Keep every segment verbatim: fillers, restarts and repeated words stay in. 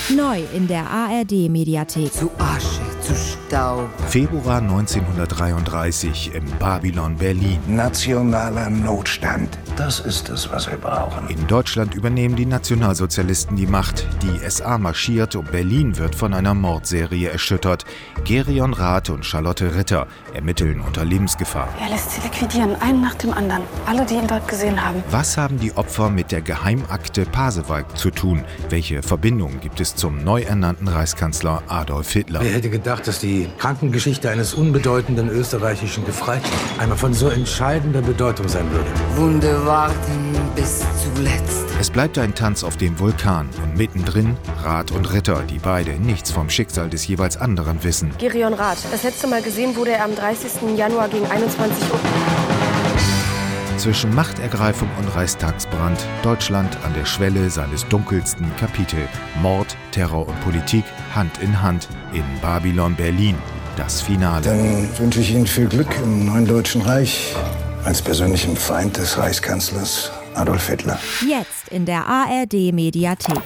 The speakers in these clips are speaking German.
Neu in der A R D-Mediathek. Zu Asche, zu Staub. Februar neunzehnhundertdreiunddreißig in Babylon, Berlin. Nationaler Notstand. Das ist es, was wir brauchen. In Deutschland übernehmen die Nationalsozialisten die Macht. Die S A marschiert und Berlin wird von einer Mordserie erschüttert. Gerion Rath und Charlotte Ritter ermitteln unter Lebensgefahr. Er lässt sie liquidieren, einen nach dem anderen. Alle, die ihn dort gesehen haben. Was haben die Opfer mit der Geheimakte Pasewalk zu tun? Welche Verbindungen gibt es zum neu ernannten Reichskanzler Adolf Hitler? Wer hätte gedacht, dass die Krankengeschichte eines unbedeutenden österreichischen Gefreiten einmal von so entscheidender Bedeutung sein würde? Wunde warten bis zuletzt. Es bleibt ein Tanz auf dem Vulkan und mittendrin Rath und Ritter, die beide nichts vom Schicksal des jeweils anderen wissen. Gerion Rath. Das letzte Mal gesehen wurde er am dreißigsten Januar gegen einundzwanzig Uhr. Zwischen Machtergreifung und Reichstagsbrand, Deutschland an der Schwelle seines dunkelsten Kapitel. Mord, Terror und Politik Hand in Hand in Babylon, Berlin. Das Finale. Dann wünsche ich Ihnen viel Glück im neuen Deutschen Reich als persönlichem Feind des Reichskanzlers Adolf Hitler. Jetzt in der A R D-Mediathek.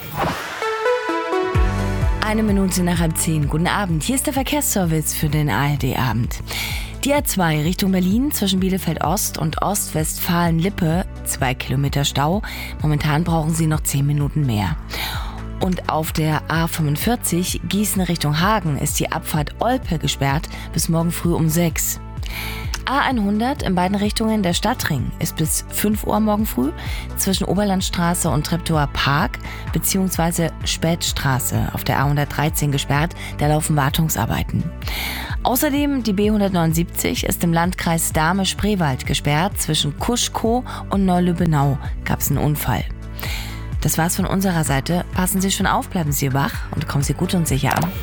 Eine Minute nach halb zehn. Guten Abend. Hier ist der Verkehrsservice für den A R D-Abend. Die A zwei Richtung Berlin zwischen Bielefeld Ost und Ostwestfalen-Lippe. Zwei Kilometer Stau. Momentan brauchen Sie noch zehn Minuten mehr. Und auf der A fünfundvierzig Gießen Richtung Hagen ist die Abfahrt Olpe gesperrt bis morgen früh um sechs. A hundert in beiden Richtungen der Stadtring ist bis fünf Uhr morgen früh zwischen Oberlandstraße und Treptower Park bzw. Spätstraße auf der A hundertdreizehn gesperrt, da laufen Wartungsarbeiten. Außerdem die B hundertneunundsiebzig ist im Landkreis Dahme-Spreewald gesperrt, zwischen Kuschkow und Neulübbenau gab es einen Unfall. Das war's von unserer Seite. Passen Sie schon auf, bleiben Sie wach und kommen Sie gut und sicher an.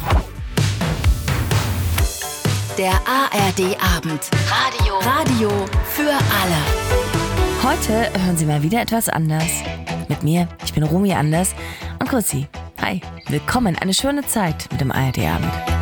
Der A R D-Abend. Radio. Radio für alle. Heute hören Sie mal wieder etwas anders. Mit mir, ich bin Romy Anders und grüß Sie. Hi, willkommen, eine schöne Zeit mit dem A R D-Abend.